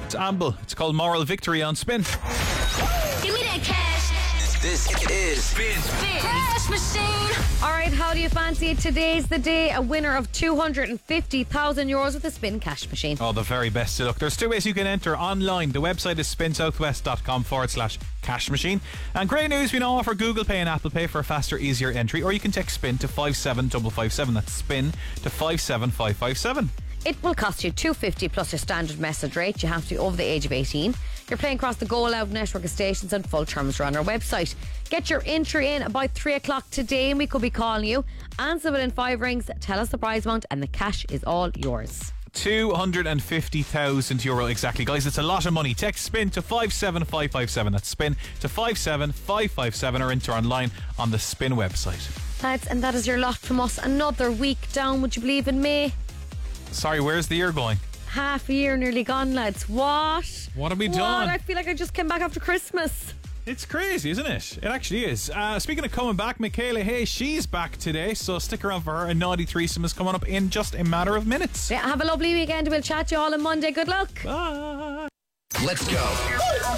It's Amble. It's called Moral Victory on Spin. Give me that cash. This is Spin Cash Machine. Alright, how do you fancy it? Today's the day. A winner of €250,000 with a Spin Cash Machine. Oh, the very best. Look, there's two ways you can enter online. The website is spinsouthwest.com/cash machine. And great news, we now offer Google Pay and Apple Pay for a faster, easier entry. Or you can text SPIN to 57557. That's SPIN to 57557. It will cost you $2.50 plus your standard message rate. You have to be over the age of 18. You're playing across the Go Loud network of stations, and full terms are on our website. Get your entry in about 3 o'clock today and we could be calling you. Answer within 5 rings, tell us the prize amount, and the cash is all yours. €250,000 exactly, guys. It's a lot of money. Text SPIN to 57557. That's SPIN to 57557, or enter online on the Spin website. Lads, and that is your lot from us. Another week down, would you believe, in May? Sorry, where's the year going? Half a year nearly gone, lads. What? What have we done? I feel like I just came back after Christmas. It's crazy, isn't it? It actually is. Speaking of coming back, Michaela Hayes, she's back today, so stick around for her. A naughty threesome is coming up in just a matter of minutes. Yeah, have a lovely weekend. We'll chat to you all on Monday. Good luck. Bye. Let's go.